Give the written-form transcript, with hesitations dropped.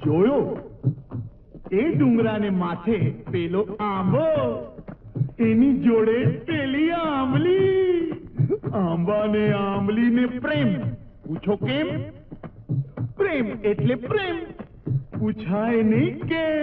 જોયો એ ડુંગરાને માથે પેલો આંબો, એની જોડે પેલી આંબલી. આંબા ને આંબલી ને પ્રેમ. પૂછો કેમ? પ્રેમ એટલે પ્રેમ, પૂછાય નહીં કેમ.